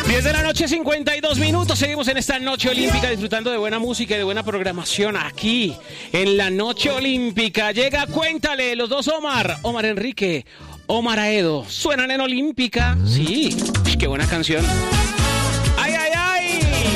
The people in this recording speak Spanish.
10 de la noche, 52 minutos. Seguimos en esta noche olímpica disfrutando de buena música y de buena programación aquí en la noche olímpica. Llega, cuéntale, los dos Omar Enrique, Omar Aedo. ¿Suenan en Olímpica? Sí, qué buena canción.